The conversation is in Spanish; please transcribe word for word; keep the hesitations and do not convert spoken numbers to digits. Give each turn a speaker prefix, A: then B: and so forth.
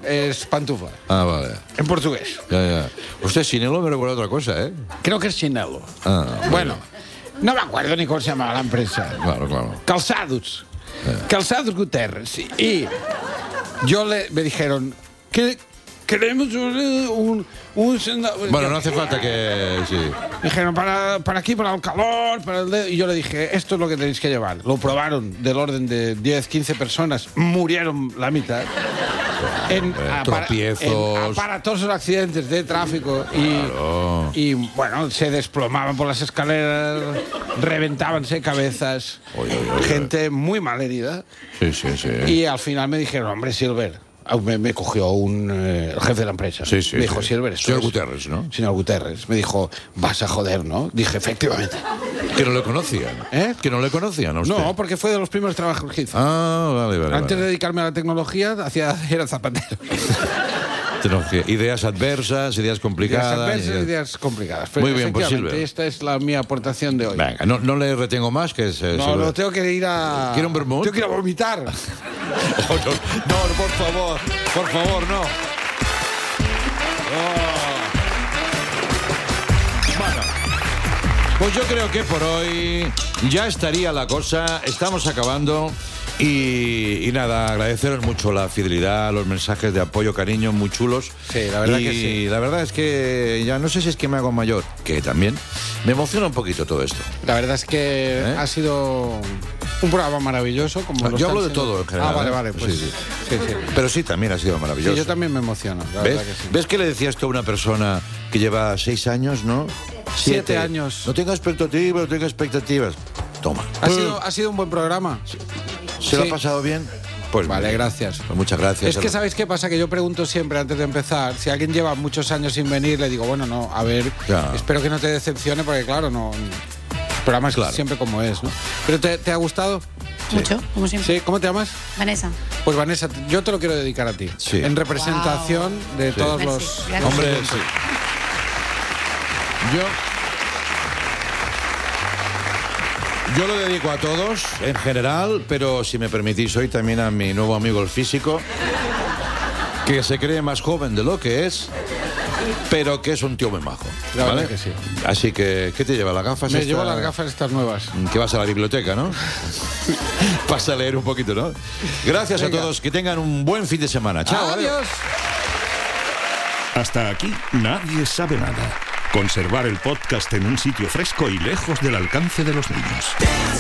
A: es pantufla.
B: Ah, vale.
A: En portugués.
B: Ya, ya. Usted, Chinelo me recuerda otra cosa, ¿eh?
A: Creo que es Chinelo.
B: Ah,
A: bueno, no me acuerdo ni cómo se llamaba la empresa.
B: Claro, claro.
A: Calzados. Calzados Guterres. Y yo le, me dijeron que queremos un, un, un...
B: Bueno, no hace falta que... Sí.
A: Dijeron, para, para aquí, para el calor, para el dedo. Y yo le dije, esto es lo que tenéis que llevar. Lo probaron del orden de diez, quince personas. Murieron la mitad. En,
B: eh, tropiezos.
A: En aparatosos accidentes de tráfico. Y,
B: claro.
A: y, bueno, se desplomaban por las escaleras, reventábanse cabezas.
B: Oye, oye, oye.
A: Gente muy mal herida.
B: Sí, sí, sí.
A: Y al final me dijeron, hombre, Silver... Me, me cogió un, eh, el jefe de la empresa.
B: Sí, sí,
A: me dijo,
B: sí.
A: Silver,
B: Señor
A: es...
B: Guterres, ¿no?
A: Señor Guterres. Me dijo, vas a joder, ¿no? Dije, efectivamente.
B: Que no le conocían.
A: ¿Eh?
B: Que no le conocían a usted.
A: No, porque fue de los primeros trabajos que hice.
B: Ah, vale, vale.
A: Antes
B: vale.
A: de dedicarme a la tecnología, hacía, era zapatero.
B: Tecnología. Ideas adversas, ideas complicadas.
A: Ideas adversas,
B: ideas...
A: ideas complicadas. Pero
B: Muy bien, pues
A: efectivamente,
B: Silver.
A: esta es la mi aportación de hoy.
B: Venga, no, no le retengo más, que es... Eh,
A: no,
B: Silver.
A: no, tengo que ir a...
B: ¿Quiere un vermut?
A: Tengo que ir a vomitar.
B: Oh, no, no, por favor, por favor, no. Oh. Bueno, pues yo creo que por hoy ya estaría la cosa. Estamos acabando. Y, y nada, agradeceros mucho la fidelidad, los mensajes de apoyo, cariño, muy chulos.
A: Sí, la verdad
B: y
A: que sí.
B: la verdad es que ya no sé si es que me hago mayor, que también me emociona un poquito todo esto.
A: La verdad es que
B: ¿Eh?
A: ha sido un programa maravilloso. Como lo
B: Yo
A: están
B: hablo de
A: siendo-
B: todo en general.
A: Ah, vale,
B: ¿eh?
A: vale, pues
B: Sí, sí.
A: sí, sí.
B: Pero sí, también ha sido maravilloso.
A: Sí, yo también me emociono, la
B: ¿Ves?
A: verdad que sí.
B: ¿Ves que le decías tú a una persona que lleva seis años, no?
A: Siete años.
B: No tenga expectativas, no tenga expectativas. Toma.
A: Ha sido, ha sido un buen programa.
B: ¿Se lo
A: sí.
B: ha pasado bien? Pues
A: Vale,
B: muy bien.
A: gracias.
B: Pues muchas gracias.
A: Es que, ¿sabéis qué pasa? Que yo pregunto siempre antes de empezar, si alguien lleva muchos años sin venir, le digo, bueno, no, a ver,
B: Ya.
A: espero que no te decepcione, porque claro, no... El programa es
B: Claro.
A: siempre como es, ¿no? ¿Pero te, te ha gustado?
C: Mucho, como siempre.
A: Sí, ¿cómo te llamas?
C: Vanessa.
A: Pues Vanessa, yo te lo quiero dedicar a ti.
B: Sí.
A: En representación de
B: Sí.
A: todos
C: Merci,
A: los...
C: gracias.
B: Hombre, sí. Yo... Yo lo dedico a todos, en general, pero si me permitís hoy también a mi nuevo amigo el físico, que se cree más joven de lo que es, pero que es un tío muy majo.
A: La
B: ¿vale?
A: verdad que sí.
B: Así que, ¿qué te lleva? ¿Las gafas?
A: Me
B: esta-
A: llevo las gafas estas nuevas.
B: Que vas a la biblioteca, ¿no? Vas a leer un poquito, ¿no? Gracias
A: Venga.
B: a todos, que tengan un buen fin de semana. Chao, adiós.
A: Adiós.
D: Hasta aquí nadie sabe nada. Conservar el podcast en un sitio fresco y lejos del alcance de los niños.